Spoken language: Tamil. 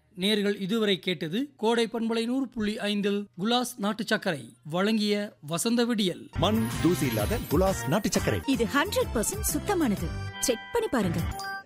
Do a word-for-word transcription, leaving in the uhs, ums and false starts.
நேர்கள் இதுவரை கேட்டது கோடை பண்பலை நூறு புள்ளி ஐந்தில் குலாஸ் நாட்டு சர்க்கரை வழங்கிய வசந்த விடியல். மண் தூசி இல்லாத குலாஸ் நாட்டு சர்க்கரை. இது ஹண்ட்ரட் பர்சன்ட் சுத்தமானது. செக் பண்ணி பாருங்க.